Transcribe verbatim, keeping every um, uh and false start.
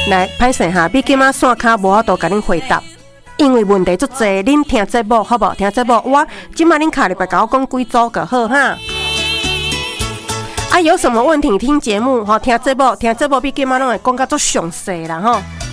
来，歹势哈，比今仔线卡无法度甲恁回答，因为问题足侪，恁听节目好无？听节目，我今摆恁卡礼拜甲我讲几组就好哈。啊，有什么问题听节目吼，听节目，听节目比今仔拢会讲甲足详细啦吼。